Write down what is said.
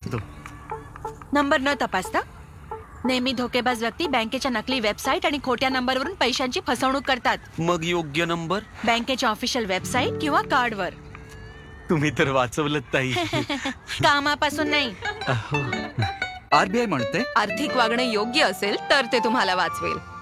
तपासतो. नंबर न तपासता नेहमी धोकेबाज व्यक्ती बँकेच्या नकली वेबसाईट आणि खोट्या नंबरवरून पैशांची फसवणूक करतात. मग योग्य नंबर? बँकेच्या ऑफिशियल वेबसाईट किंवा कार्डवर. तुम्ही तर वाचवलत ताई. कामापासून नाही. आरबीआय म्हणते आर्थिक वागणे योग्य असेल तर ते तुम्हाला वाचवेल.